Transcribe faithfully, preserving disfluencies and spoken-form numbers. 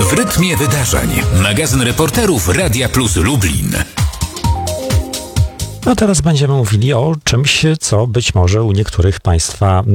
W rytmie wydarzeń. Magazyn reporterów Radia Plus Lublin. No teraz będziemy mówili o czymś, co być może u niektórych Państwa